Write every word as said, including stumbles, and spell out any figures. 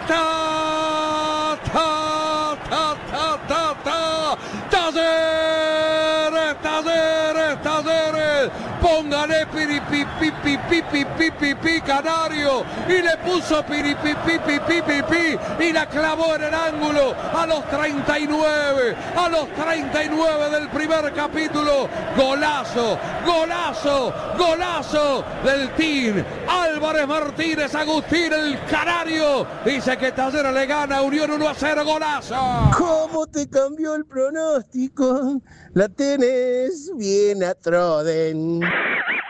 ta, ta, ta, ta, ta, ta. Talleres, Talleres, Talleres. Póngale piripipi, pipi, pipi, pi, Canario. Y le puso piripipi, pipi, pipi. Y la clavó en el ángulo a los treinta y nueve. A los treinta y nueve del primer capítulo. Golazo, golazo, golazo del Team Álvarez Martínez Agustín, el Canario. Dice que Talleres le gana a Unión uno a cero, golazo. ¿Cómo te cambió el pronóstico? La tenés bien a Troden.